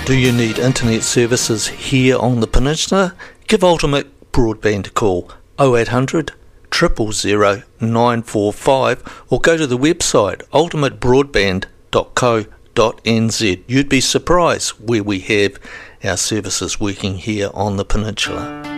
Do you need internet services here on the peninsula? Give Ultimate Broadband a call 0800 000 945 or go to the website ultimatebroadband.co.nz. You'd be surprised where we have our services working here on the peninsula.